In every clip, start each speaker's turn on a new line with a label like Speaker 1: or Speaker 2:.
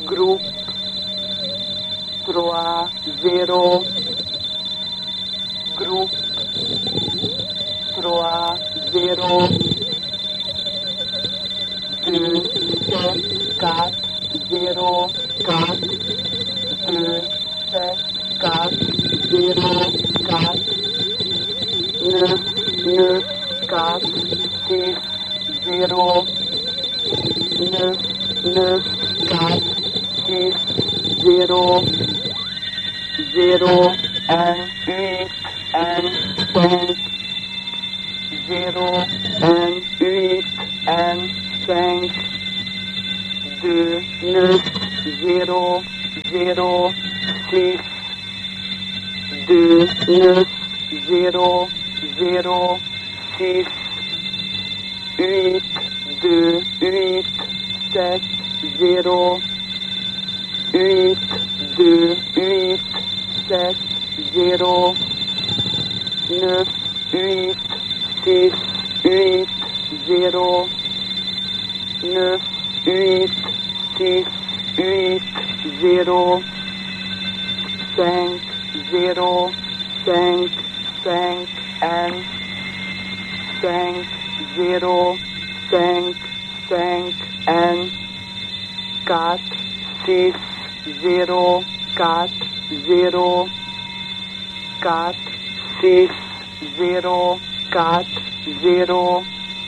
Speaker 1: groupe 3 0 groupe 3 0 2 7 4 0 4 2 7 4 0 4 9 9 4 6 0 9 9 4 6 0 0 1 8 1 5 0 1 8 1 5 2 9 0 0 6 2 9 0 0 6 8 2 8 7 0 8 2 8 7 0 9 8 6 8 0 9 8 6 8 0 5 0 5 5 1 5 0 5 5 1 4 6 0 4 0 4 6 0 4 0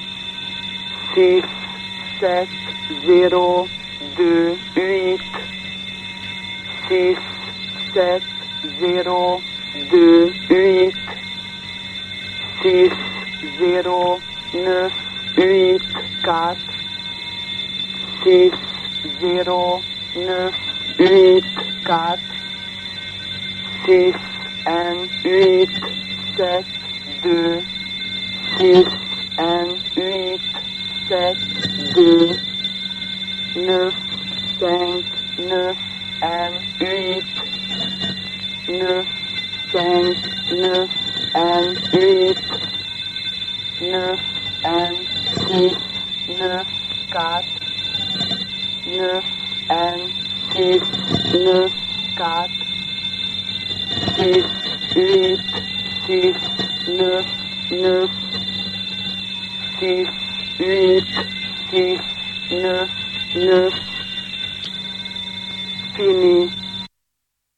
Speaker 1: 6 7 0 2 8 6 7 0 2 8 6 0 9 8 4 6 0 9 8 4 6 1 8 7 2 6 1 8 7 2 9 5 9 1 8 9 5 9 1 8 9 1 6 9 4 9 1 6 9 4 6 8 6 9 9 6 8 6 9 9